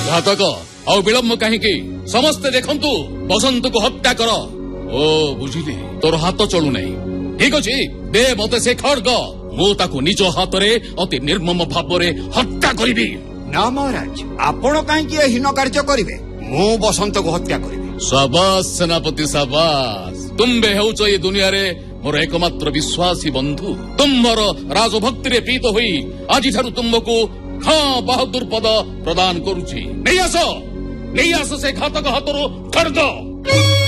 घातक आउ विलंब कहीं समस्ते देखंतु बसंत को हत्या कर। ओ बुझिली तोर हाथ चलु नहीं। ठीक अछि दे मते से खड्ग मु ताकू निज हाथ रे अति निर्मम भाव रे हत्या करिबी। ना महाराज आपण कहीं हीन कार्य करिवे मु बसंत को हत्या करिवे। शाबाश सेनापति शाबाश। तुम्बे हेउच ये दुनिया रे मोर एकमात्र विश्वासी बंधु। तुम्हार राजभक्ति रे पीत होई आज ठारू तुमको खां बहादुर पद प्रदान करुछि। नहीं आस से घातक हाथरो खड्ग।